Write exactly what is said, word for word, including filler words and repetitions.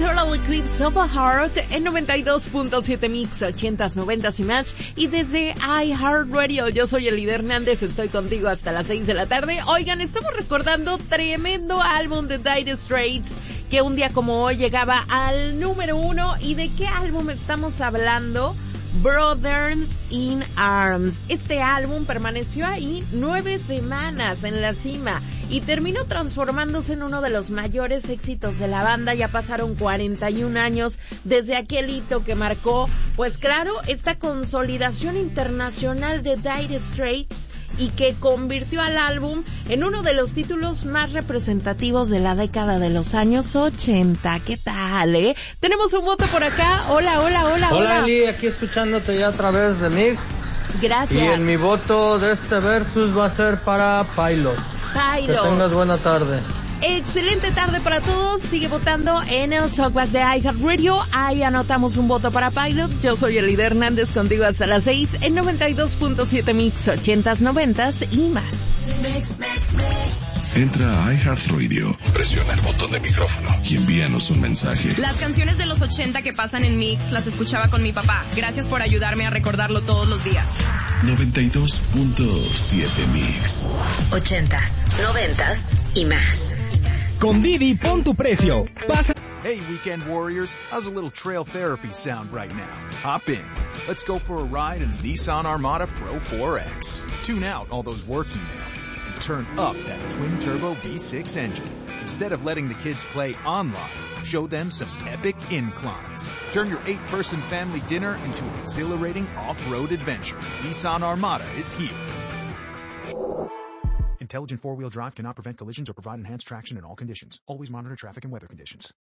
Total Eclipse of the Heart en noventa y dos punto siete Mix, ochentas, noventas y más. Y desde iHeartRadio, yo soy Elida Hernández, estoy contigo hasta las seis de la tarde. Oigan, estamos recordando tremendo álbum de Dire Straits, que un día como hoy llegaba al número uno. ¿Y de qué álbum estamos hablando? Brothers in Arms. Este álbum permaneció ahí nueve semanas en la cima y terminó transformándose en uno de los mayores éxitos de la banda. Ya pasaron cuarenta y un años desde aquel hito que marcó, pues claro, esta consolidación internacional de Dire Straits y que convirtió al álbum en uno de los títulos más representativos de la década de los años ochenta. ¿Qué tal, eh? Tenemos un voto por acá. Hola, hola, hola, hola. Hola, Eli, aquí escuchándote ya a través de Mix. Gracias. Y en mi voto de este versus va a ser para Pilot. Pilot. Que tengas buena tarde. Excelente tarde para todos. Sigue votando en el Talkback de iHeartRadio. Ahí anotamos un voto para Pilot. Yo soy Elida Hernández, contigo hasta las seis en noventa y dos punto siete Mix, ochentas, noventas y más. Entra a iHeartRadio, presiona el botón de micrófono y envíanos un mensaje. Las canciones de los ochenta que pasan en Mix las escuchaba con mi papá. Gracias por ayudarme a recordarlo todos los días. noventa y dos punto siete Mix. Ochentas, noventas y más. Con Didi, pon tu precio. Pasa. Hey, weekend warriors, how's a little trail therapy sound right now? Hop in. Let's go for a ride in the Nissan Armada Pro four X. Tune out all those work emails and turn up that twin-turbo V six engine. Instead of letting the kids play online, show them some epic inclines. Turn your eight-person family dinner into an exhilarating off-road adventure. Nissan Armada is here. Intelligent four-wheel drive cannot prevent collisions or provide enhanced traction in all conditions. Always monitor traffic and weather conditions.